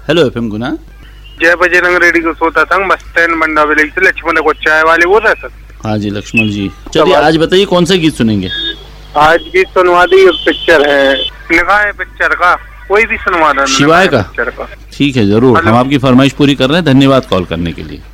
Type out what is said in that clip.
Hello FM गुना। जय बजरंग रेड्डी को सोता था बस स्टैंड मंडा विलेज से लक्ष्मण को चाय वाले बोल रहे सर। हाँ जी लक्ष्मण जी, चलिए आज बताइए कौन सा गीत सुनेंगे? आज गीत सुनवा दी, पिक्चर है निगाह पिक्चर का, कोई भी सुनवा दो शिवाय का। ठीक है जरूर, हम आपकी फरमाइश पूरी कर रहे हैं। धन्यवाद कॉल करने के लिए।